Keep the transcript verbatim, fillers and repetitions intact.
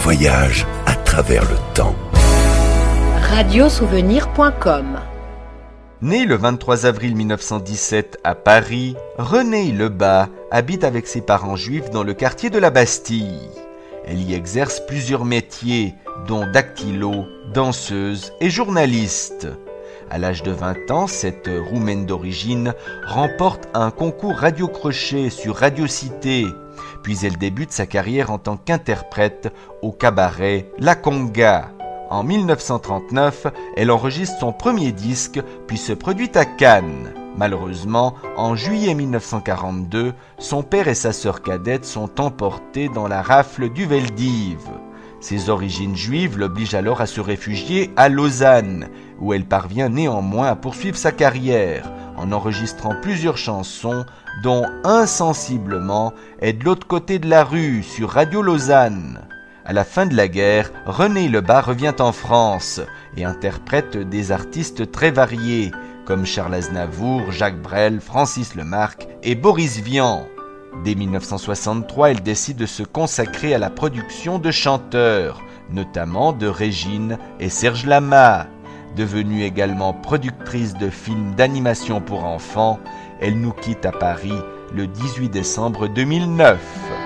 voyage à travers le temps. radiosouvenir point com. Né le vingt-trois avril mille neuf cent dix-sept à Paris, Renée Lebas habite avec ses parents juifs dans le quartier de la Bastille. Elle y exerce plusieurs métiers, dont dactylo, danseuse et journaliste. À l'âge de vingt ans, cette Roumaine d'origine remporte un concours radio-crochet sur Radio Cité. Puis elle débute sa carrière en tant qu'interprète au cabaret La Conga. En mille neuf cent trente-neuf, elle enregistre son premier disque, puis se produit à Cannes. Malheureusement, en juillet mille neuf cent quarante-deux, son père et sa sœur cadette sont emportés dans la rafle du Veldiv. Ses origines juives l'obligent alors à se réfugier à Lausanne, où elle parvient néanmoins à poursuivre sa carrière, en enregistrant plusieurs chansons, dont Insensiblement est de l'autre côté de la rue sur Radio Lausanne. À la fin de la guerre, Renée Lebas revient en France et interprète des artistes très variés, comme Charles Aznavour, Jacques Brel, Francis Lemarque et Boris Vian. Dès mille neuf cent soixante-trois, elle décide de se consacrer à la production de chanteurs, notamment de Régine et Serge Lama. Devenue également productrice de films d'animation pour enfants, elle nous quitte à Paris le dix-huit décembre deux mille neuf.